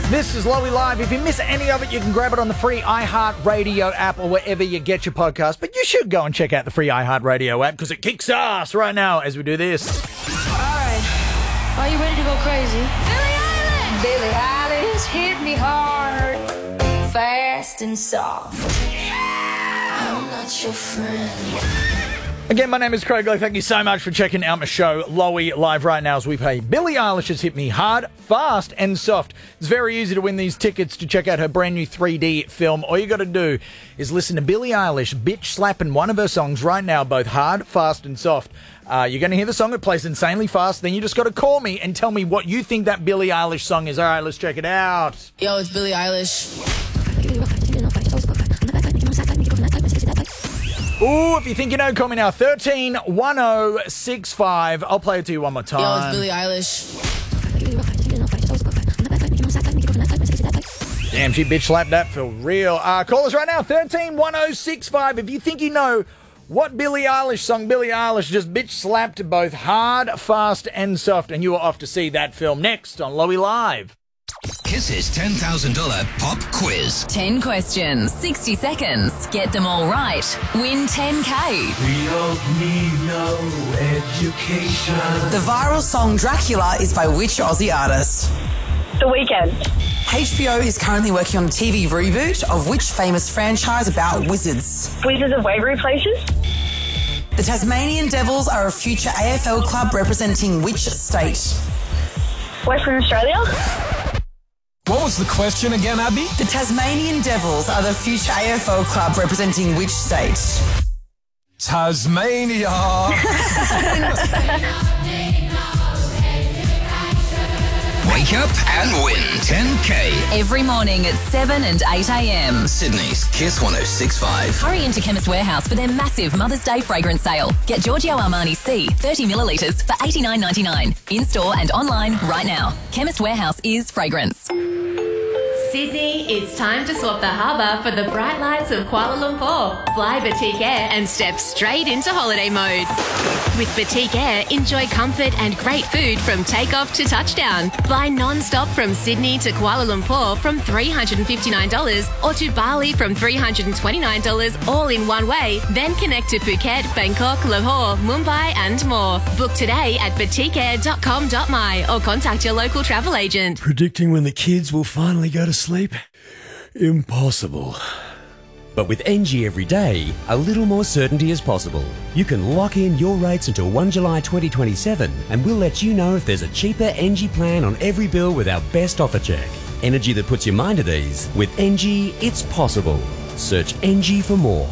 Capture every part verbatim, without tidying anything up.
This is Lowy Live. If you miss any of it, you can grab it on the free iHeartRadio app or wherever you get your podcast. But you should go and check out the free iHeartRadio app because it kicks ass right now as we do this. All right. Are you ready to go crazy? Billie Eilish! Billie Eilish hit me hard, fast and soft. I'm not your friend. Again, my name is Craig Lowe. Thank you so much for checking out my show, Lowy Live, right now as we play Billie Eilish has hit me hard, fast and soft. It's very easy to win these tickets to check out her brand new three D film. All you got to do is listen to Billie Eilish bitch slapping one of her songs right now, both hard, fast and soft. Uh, you're going to hear the song. It plays insanely fast. Then you just got to call me and tell me what you think that Billie Eilish song is. All right, let's check it out. Yo, it's Billie Eilish. Ooh, if you think you know, call me now. thirteen one oh six five. I'll play it to you one more time. Yo, it's Billie Eilish. Damn, she bitch slapped that for real. Uh, call us right now, thirteen one oh six five. If you think you know what Billie Eilish song Billie Eilish just bitch slapped both hard, fast and soft, and you are off to see that film next on Lowy Live. Kiss's ten thousand dollars pop quiz. ten questions, sixty seconds. Get them all right. Win ten K. We don't need no education. The viral song Dracula is by which Aussie artist? The Weeknd. H B O is currently working on a T V reboot of which famous franchise about wizards? Wizards of Waverly Places. The Tasmanian Devils are a future A F L club representing which state? Western Australia. What was the question again, Abby? The Tasmanian Devils are the future A F L club representing which state? Tasmania. Wake up and win ten K. Every morning at seven and eight a.m. Sydney's Kiss one oh six five. Hurry into Chemist Warehouse for their massive Mother's Day fragrance sale. Get Giorgio Armani C thirty millilitres for eighty-nine ninety-nine. In-store and online right now. Chemist Warehouse is fragrance. Sydney, it's time to swap the harbour for the bright lights of Kuala Lumpur. Fly Batik Air and step straight into holiday mode. With Batik Air, enjoy comfort and great food from takeoff to touchdown. Fly non-stop from Sydney to Kuala Lumpur from three hundred fifty-nine dollars or to Bali from three hundred twenty-nine dollars all in one way. Then connect to Phuket, Bangkok, Lahore, Mumbai and more. Book today at batik air dot com dot my or contact your local travel agent. Predicting when the kids will finally go to sleep? Impossible. But with N G every day, a little more certainty is possible. You can lock in your rates until the first of July twenty twenty-seven and we'll let you know if there's a cheaper N G plan on every bill with our best offer check. Energy that puts your mind at ease. With N G, it's possible. Search N G for more.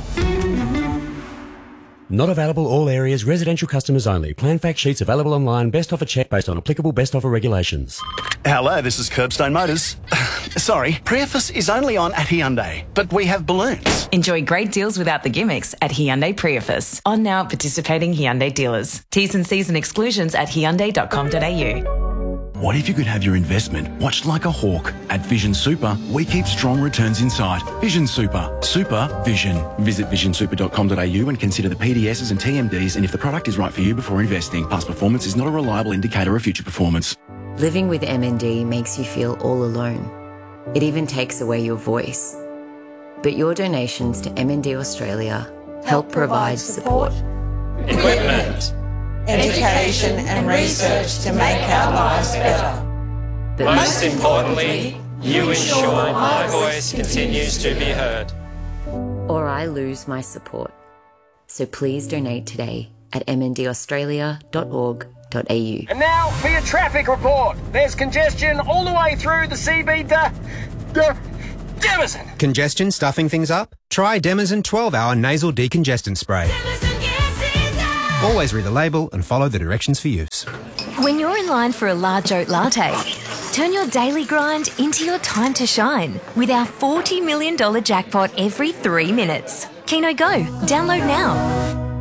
Not available all areas, residential customers only. Plan fact sheets available online. Best offer check based on applicable best offer regulations. Hello, this is Curbstone Motors. Sorry, Prius is only on at Hyundai, but we have balloons. Enjoy great deals without the gimmicks at Hyundai Prius. On now at participating Hyundai dealers. T's and C's and exclusions at hyundai dot com dot a u. What if you could have your investment watched like a hawk? At Vision Super, we keep strong returns in sight. Vision Super. Super Vision. Visit vision super dot com dot a u and consider the P D Ss and T M Ds and if the product is right for you before investing. Past performance is not a reliable indicator of future performance. Living with M N D makes you feel all alone. It even takes away your voice. But your donations to M N D Australia help provide support, equipment, education and research to make our lives better. But most importantly, you ensure my voice continues to be heard. Or I lose my support. So please donate today at m n d australia dot org dot a u. And now for your traffic report. There's congestion all the way through the C B D. D- Demison. Congestion stuffing things up? Try Demison twelve hour nasal decongestant spray. Always read the label and follow the directions for use. When you're in line for a large oat latte, turn your daily grind into your time to shine with our forty million dollars jackpot every three minutes. Keno Go. Download now.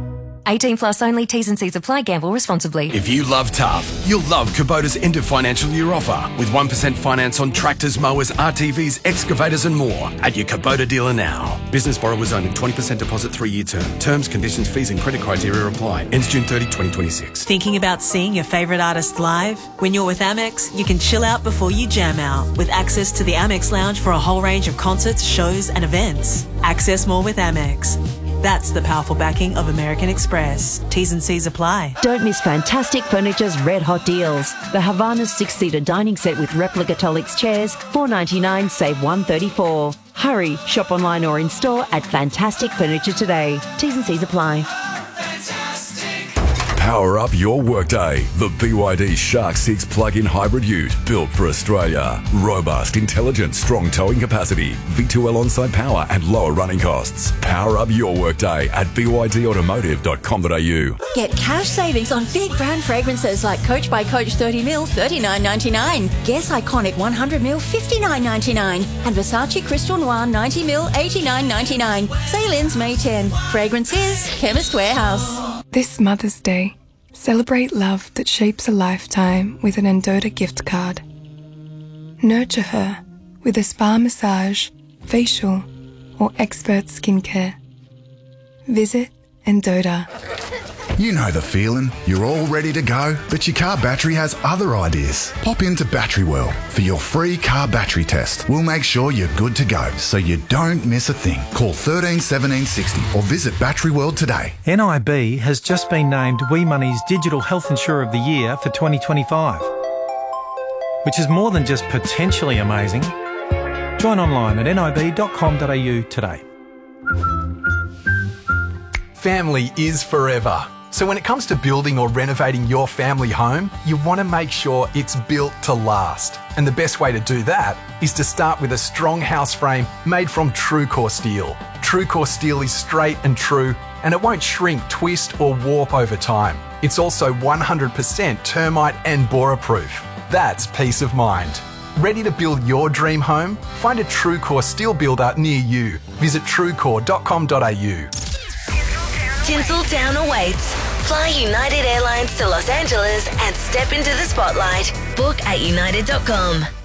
eighteen plus only. T's and C's apply. Gamble responsibly. If you love tough, you'll love Kubota's end of financial year offer with one percent finance on tractors, mowers, R T Vs, excavators and more at your Kubota dealer now. Business borrowers only, twenty percent deposit, three-year term. Terms, conditions, fees and credit criteria apply. Ends June thirtieth, twenty twenty-six. Thinking about seeing your favourite artist live? When you're with Amex, you can chill out before you jam out with access to the Amex Lounge for a whole range of concerts, shows and events. Access more with Amex. That's the powerful backing of American Express. T's and C's apply. Don't miss Fantastic Furniture's red hot deals. The Havana six-seater dining set with replica Tolix chairs, four ninety-nine, save one thirty-four. Hurry, shop online or in store at Fantastic Furniture today. T's and C's apply. Power up your workday. The B Y D Shark six plug-in hybrid ute, built for Australia. Robust, intelligent, strong towing capacity, V two L on-site power and lower running costs. Power up your workday at b y d automotive dot com dot a u. Get cash savings on big brand fragrances like Coach by Coach thirty mil, thirty-nine ninety-nine. Guess Iconic one hundred mil, fifty-nine ninety-nine. And Versace Crystal Noir ninety mil, eighty-nine ninety-nine. Sale ends May tenth. Fragrances, Chemist Warehouse. This Mother's Day, celebrate love that shapes a lifetime with an Endota gift card. Nurture her with a spa massage, facial, or expert skincare. Visit Endota. You know the feeling. You're all ready to go, but your car battery has other ideas. Pop into Battery World for your free car battery test. We'll make sure you're good to go, so you don't miss a thing. Call one three one seven six zero or visit Battery World today. N I B has just been named Wee Money's Digital Health Insurer of the Year for twenty twenty-five, which is more than just potentially amazing. Join online at n i b dot com dot a u today. Family is forever. So when it comes to building or renovating your family home, you want to make sure it's built to last. And the best way to do that is to start with a strong house frame made from TrueCore steel. TrueCore steel is straight and true, and it won't shrink, twist or warp over time. It's also one hundred percent termite and borer proof. That's peace of mind. Ready to build your dream home? Find a TrueCore steel builder near you. Visit true core dot com dot a u. Tinseltown awaits. Fly United Airlines to Los Angeles and step into the spotlight. Book at united dot com.